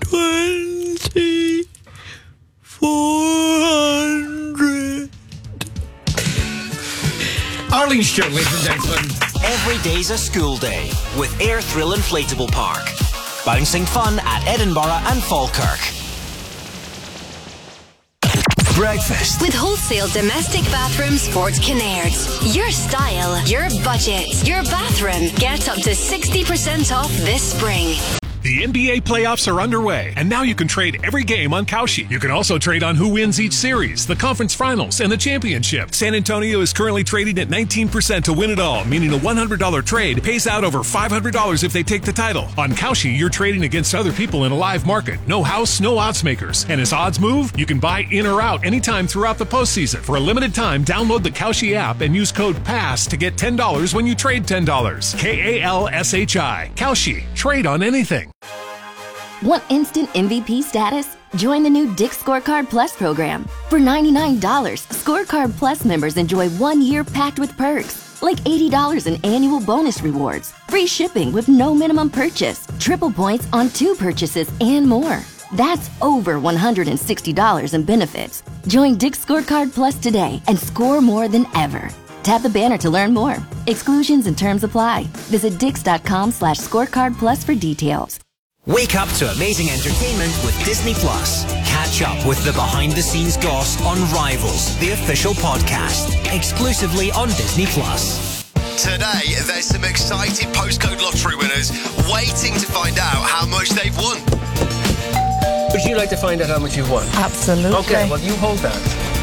2,400. Arlene Stewart, ladies and gentlemen. Every day's a school day with Air Thrill Inflatable Park. Bouncing fun at Edinburgh and Falkirk. Breakfast with wholesale domestic bathrooms Fort Kinnaird. Your style, your budget, your bathroom. Get up to 60% off this spring. The NBA playoffs are underway, and now you can trade every game on Kalshi. You can also trade on who wins each series, the conference finals, and the championship. San Antonio is currently trading at 19% to win it all, meaning a $100 trade pays out over $500 if they take the title. On Kalshi, you're trading against other people in a live market. No house, no odds makers. And as odds move, you can buy in or out anytime throughout the postseason. For a limited time, download the Kalshi app and use code PASS to get $10 when you trade $10. KALSHI. Kalshi. Trade on anything. Want instant MVP status? Join the new Dick's Scorecard Plus program. For $99, Scorecard Plus members enjoy 1 year packed with perks, like $80 in annual bonus rewards, free shipping with no minimum purchase, triple points on 2 purchases, and more. That's over $160 in benefits. Join Dick's Scorecard Plus today and score more than ever. Tap the banner to learn more. Exclusions and terms apply. Visit dix.com/scorecard plus for details. Wake up to amazing entertainment with Disney Plus. Catch up with the behind-the-scenes goss on Rivals, the official podcast, exclusively on Disney Plus. Today, there's some exciting postcode lottery winners waiting to find out how much they've won. Would you like to find out how much you've won? Absolutely. Okay, well, you hold that.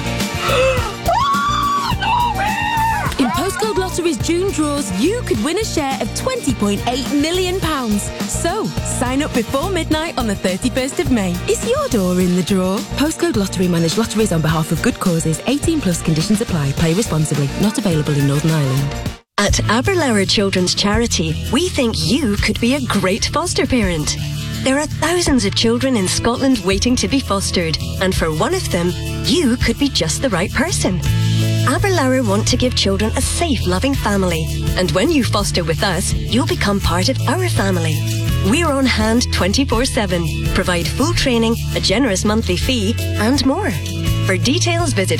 In Postcode Lottery's June draws, you could win a share of £20.8 million. So, sign up before midnight on the 31st of May. Is your door in the draw? Postcode Lottery manage lotteries on behalf of good causes. 18 plus conditions apply. Play responsibly. Not available in Northern Ireland. At Aberlour Children's Charity, we think you could be a great foster parent. There are thousands of children in Scotland waiting to be fostered, and for one of them, you could be just the right person. Aberlour want to give children a safe, loving family, and when you foster with us, you'll become part of our family. We're on hand 24/7, provide full training, a generous monthly fee, and more. For details, visit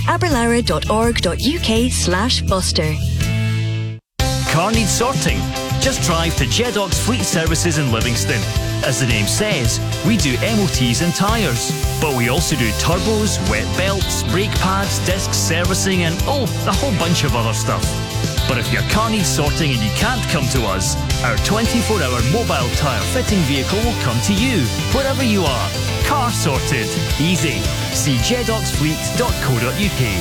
aberlour.org.uk/foster. Car needs sorting? Just drive to Jedox Fleet Services in Livingston. As the name says, we do MOTs and tyres. But we also do turbos, wet belts, brake pads, discs, servicing and a whole bunch of other stuff. But if your car needs sorting and you can't come to us, our 24-hour mobile tyre fitting vehicle will come to you, wherever you are. Car sorted. Easy. See jedoxfleet.co.uk.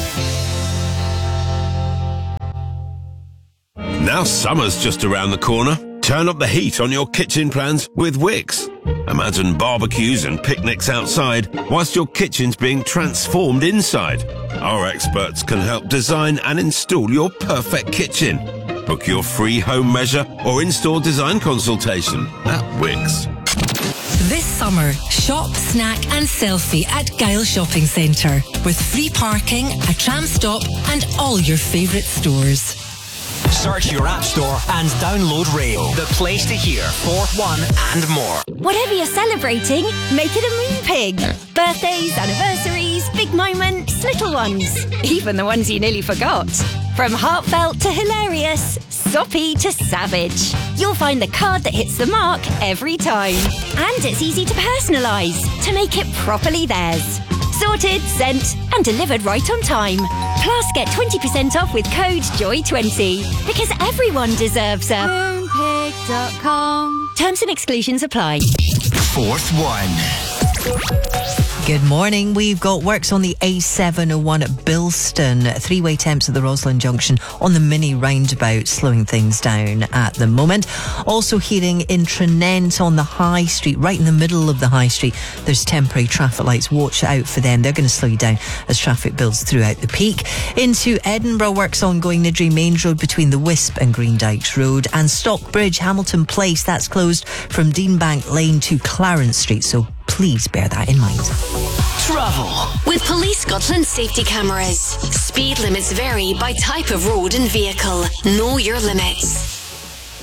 Now summer's just around the corner. Turn up the heat on your kitchen plans with Wix. Imagine barbecues and picnics outside whilst your kitchen's being transformed inside. Our experts can help design and install your perfect kitchen. Book your free home measure or in-store design consultation at Wix. This summer, shop, snack and selfie at Gyle Shopping Centre with free parking, a tram stop and all your favourite stores. Search your app store and download Rail, the place to hear 4-1 and more. Whatever you're celebrating, make it a Moon Pig. Birthdays, anniversaries, big moments, little ones. Even the ones you nearly forgot. From heartfelt to hilarious, soppy to savage. You'll find the card that hits the mark every time. And it's easy to personalise, to make it properly theirs. Sorted, sent and delivered right on time. Plus get 20% off with code JOY20 because everyone deserves a Moonpig.com. Terms and exclusions apply. Fourth one. Good morning. We've got works on the A701 at Bilston. Three-way temps at the Roslin Junction on the mini roundabout, slowing things down at the moment. Also hearing in Tranent on the High Street, right in the middle of the High Street. There's temporary traffic lights. Watch out for them. They're going to slow you down as traffic builds throughout the peak. Into Edinburgh, works ongoing Niddry Main Road between the Wisp and Green Dykes Road. And Stockbridge, Hamilton Place, that's closed from Deanbank Lane to Clarence Street. So please bear that in mind. Travel with Police Scotland safety cameras. Speed limits vary by type of road and vehicle. Know your limits.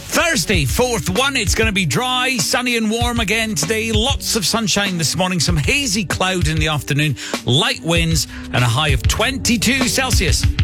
Thursday, 4th one. It's going to be dry, sunny and warm again today. Lots of sunshine this morning. Some hazy cloud in the afternoon. Light winds and a high of 22 Celsius.